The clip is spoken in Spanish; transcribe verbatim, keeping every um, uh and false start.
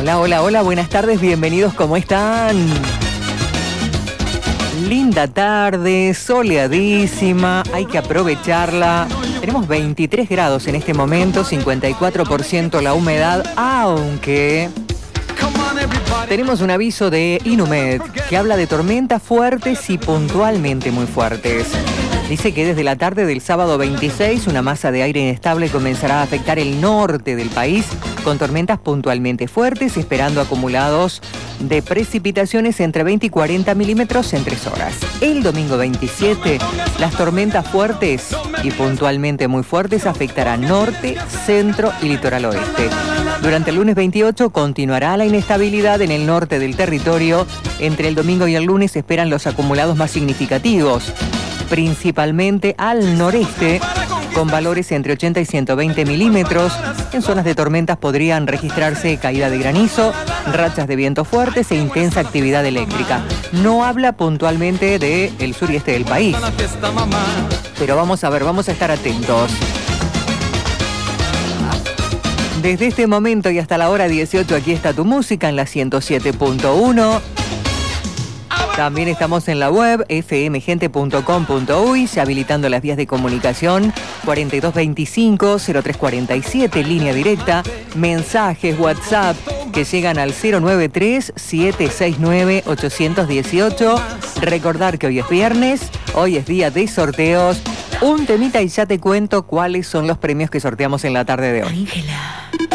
Hola, hola, hola, buenas tardes, bienvenidos, ¿cómo están? Linda tarde, soleadísima, hay que aprovecharla. Tenemos veintitrés grados en este momento, cincuenta y cuatro por ciento la humedad, aunque tenemos un aviso de Inumet que habla de tormentas fuertes y puntualmente muy fuertes. Dice que desde la tarde del sábado veintiséis una masa de aire inestable comenzará a afectar el norte del país con tormentas puntualmente fuertes, esperando acumulados de precipitaciones entre veinte y cuarenta milímetros en tres horas. El domingo veintisiete, las tormentas fuertes y puntualmente muy fuertes afectarán norte, centro y litoral oeste. Durante el lunes veintiocho continuará la inestabilidad en el norte del territorio. Entre el domingo y el lunes se esperan los acumulados más significativos, principalmente al noreste, con valores entre ochenta y ciento veinte milímetros. En zonas de tormentas podrían registrarse caída de granizo, rachas de viento fuertes e intensa actividad eléctrica. No habla puntualmente del sur y este del país, pero vamos a ver, vamos a estar atentos. Desde este momento y hasta la hora dieciocho, aquí está tu música en la ciento siete punto uno. También estamos en la web f m gente punto com punto u y habilitando las vías de comunicación cuarenta y dos veinticinco cero tres cuarenta y siete, línea directa, mensajes, WhatsApp que llegan al cero nueve tres siete seis nueve ocho uno ocho. Recordar que hoy es viernes, hoy es día de sorteos. Un temita y ya te cuento cuáles son los premios que sorteamos en la tarde de hoy. Ángela.